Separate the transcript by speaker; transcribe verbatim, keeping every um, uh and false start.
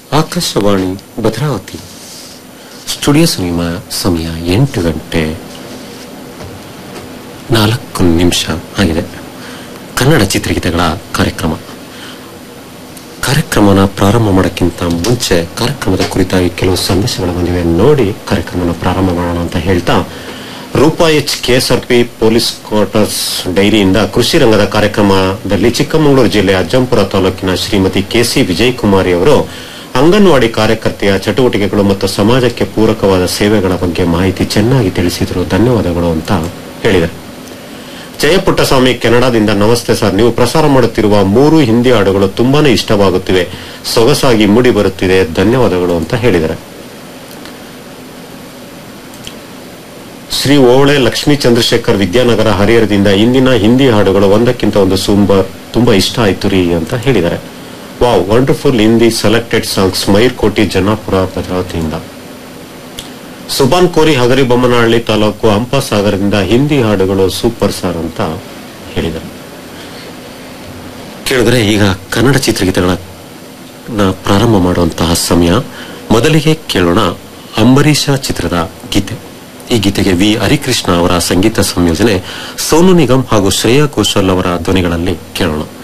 Speaker 1: Akashvani Bhadravati studio ಸಮಯ ಸಮಯ ಎಂಟು ಗಂಟೆ ನಾಲ್ಕು ನಿಮಿಷ ಆಗಿದೆ. ಕನ್ನಡ ಚಿತ್ರಗೀತೆಗಳ ಕಾರ್ಯಕ್ರಮ ಕಾರ್ಯಕ್ರಮನ ಪ್ರಾರಂಭ ಮಾಡೋಕ್ಕಿಂತ ಮುಂಚೆ ಕಾರ್ಯಕ್ರಮದ ಕುರಿತಾಗಿ ಕೆಲವು ಸಂದೇಶಗಳು ಬಂದಿವೆ, ನೋಡಿ ಕಾರ್ಯಕ್ರಮನ ಪ್ರಾರಂಭ ಮಾಡೋಣ ಅಂತ ಹೇಳ್ತಾ, Roopa H KSRP police quarters ಡೈರಿಯಿಂದ ಕೃಷಿ ರಂಗದ ಕಾರ್ಯಕ್ರಮದಲ್ಲಿ ಚಿಕ್ಕಮಗಳೂರು ಜಿಲ್ಲೆಯ ಅಜ್ಜಂಪುರ ತಾಲೂಕಿನ ಶ್ರೀಮತಿ ಕೆಸಿ ವಿಜಯಕುಮಾರಿ ಅವರು ಅಂಗನವಾಡಿ ಕಾರ್ಯಕರ್ತೆಯ ಚಟುವಟಿಕೆಗಳು ಮತ್ತು ಸಮಾಜಕ್ಕೆ ಪೂರಕವಾದ ಸೇವೆಗಳ ಬಗ್ಗೆ ಮಾಹಿತಿ ಚೆನ್ನಾಗಿ ತಿಳಿಸಿದರು, ಧನ್ಯವಾದಗಳು ಅಂತ ಹೇಳಿದರು. ಜಯಪುಟ್ಟಸ್ವಾಮಿ ಕೆನಡಾದಿಂದ, ನಮಸ್ತೆ ಸರ್, ನೀವು ಪ್ರಸಾರ ಮಾಡುತ್ತಿರುವ ಮೂರು ಹಿಂದಿ ಹಾಡುಗಳು ತುಂಬಾನೇ ಇಷ್ಟವಾಗುತ್ತಿವೆ, ಸೊಗಸಾಗಿ ಮೂಡಿ ಬರುತ್ತಿದೆ, ಧನ್ಯವಾದಗಳು ಅಂತ ಹೇಳಿದ್ದಾರೆ. ಶ್ರೀ ಓಳೆ ಲಕ್ಷ್ಮೀ ಚಂದ್ರಶೇಖರ್ ವಿದ್ಯಾನಗರ ಹರಿಹರದಿಂದ, ಇಂದಿನ ಹಿಂದಿ ಹಾಡುಗಳು ಒಂದಕ್ಕಿಂತ ಒಂದು ಸುಂಬ ತುಂಬಾ ಇಷ್ಟ ಆಯ್ತು ರೀ ಅಂತ ಹೇಳಿದ್ದಾರೆ. Wow, wonderful Hindi selected songs. ಮೈರ್ ಕೋಟಿ ಜನ್ನಾಪುರ ಭದ್ರಾವತಿಯಿಂದ. ಸುಬಾನ್ ಕೋರಿ ಹಗರಿಬೊಮ್ಮನಹಳ್ಳಿ ತಾಲೂಕು ಹಂಪಸಾಗರದಿಂದ, ಹಿಂದಿ ಹಾಡುಗಳು ಸೂಪರ್ ಸಾರ್ ಅಂತ ಹೇಳಿದರು. ಕೇಳಿದ್ರೆ ಈಗ ಕನ್ನಡ ಚಿತ್ರಗೀತೆಗಳನ್ನ ಪ್ರಾರಂಭ ಮಾಡುವಂತಹ ಸಮಯ. ಮೊದಲಿಗೆ ಕೇಳೋಣ ಅಂಬರೀಷ ಚಿತ್ರದ ಗೀತೆ. ಈ ಗೀತೆಗೆ ವಿ ಹರಿಕೃಷ್ಣ ಅವರ ಸಂಗೀತ ಸಂಯೋಜನೆ, ಸೋನು ನಿಗಮ್ ಹಾಗೂ ಶ್ರೇಯಾ ಘೋಷಾಲ್ ಅವರ ಧ್ವನಿಗಳಲ್ಲಿ ಕೇಳೋಣ.